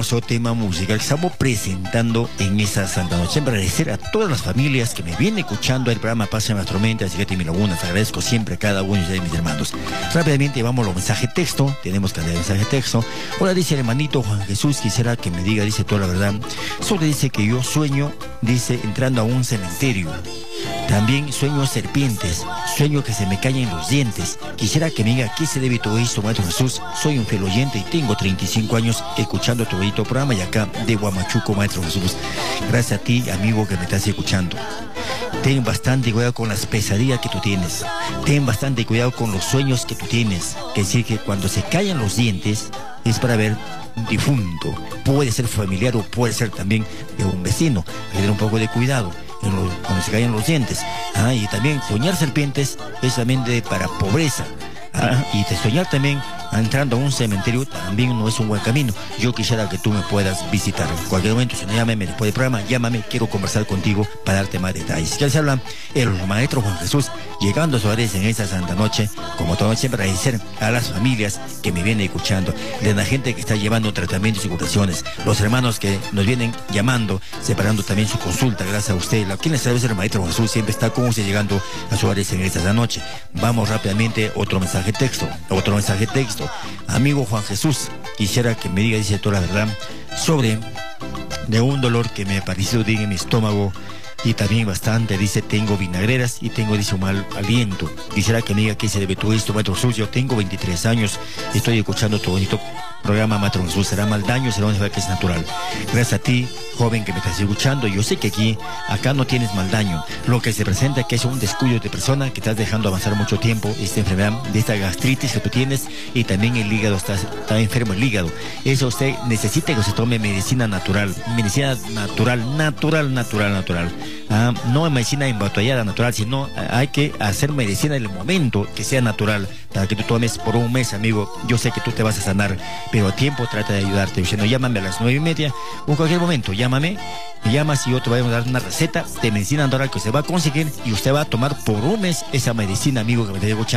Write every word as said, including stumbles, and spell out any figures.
hermoso tema musical que estamos presentando en esa Santa Noche. En agradecer a todas las familias que me vienen escuchando el programa Pase Nuestra Mente, así que te mi lagunas, agradezco siempre a cada uno de mis hermanos. Rápidamente vamos a los mensajes texto, tenemos que dar mensaje texto. Hola, dice el hermanito Juan Jesús, quisiera que me diga, dice toda la verdad. Solo dice que yo sueño, dice, entrando a un cementerio. También sueño serpientes, sueño que se me caen los dientes. Quisiera que me diga qué se debe todo esto, Maestro Jesús. Soy un fiel oyente y tengo treinta y cinco años escuchando tu bonito programa y acá de Huamachuco, Maestro Jesús. Gracias a ti, amigo, que me estás escuchando. Ten bastante cuidado con las pesadillas que tú tienes. Ten bastante cuidado con los sueños que tú tienes. Que decir que cuando se caen los dientes es para ver un difunto. Puede ser familiar o puede ser también de un vecino. Hay que tener un poco de cuidado cuando se caen los dientes. Ah, y también soñar serpientes es también de, para pobreza. Ah, y de soñar también entrando a un cementerio también no es un buen camino. Yo quisiera que tú me puedas visitar. En cualquier momento, si no, llámame después del programa, llámame, quiero conversar contigo para darte más detalles. Que les habla el maestro Juan Jesús, llegando a sus hogares en esta Santa Noche, como todo siempre, agradecer a las familias que me vienen escuchando, de la gente que está llevando tratamientos y curaciones, los hermanos que nos vienen llamando, separando también su consulta, gracias a usted. Quien les sabe, el maestro Juan Jesús siempre está con usted llegando a sus hogares en esta Santa Noche. Vamos rápidamente, otro mensaje texto, otro mensaje texto. Amigo Juan Jesús, quisiera que me diga, dice toda la verdad, sobre de un dolor que me pareció en mi estómago y también bastante, dice, tengo vinagreras y tengo, dice, un mal aliento. Quisiera que me diga qué se debe todo esto, Maestro Jesús. Yo tengo veintitrés años, estoy escuchando tu bonito programa, Maestro Jesús. ¿Será mal daño? ¿Será una enfermedad que es natural? Gracias a ti, joven, que me estás escuchando. Yo sé que aquí, acá no tienes mal daño. Lo que se presenta es que es un descuido de persona que estás dejando avanzar mucho tiempo esta enfermedad, de esta gastritis que tú tienes, y también el hígado, está, está enfermo el hígado. Eso usted necesita que se tome medicina natural, medicina natural, natural, natural, natural. Ah, no medicina embotellada natural, sino hay que hacer medicina en el momento que sea natural, para que tú tomes por un mes, amigo. Yo sé que tú te vas a sanar, pero a tiempo trata de ayudarte. Diciendo, llámame a las nueve y media o en cualquier momento, llámame, me llamas y yo te voy a dar una receta de medicina natural que usted va a conseguir y usted va a tomar por un mes esa medicina, amigo, que me está escuchando.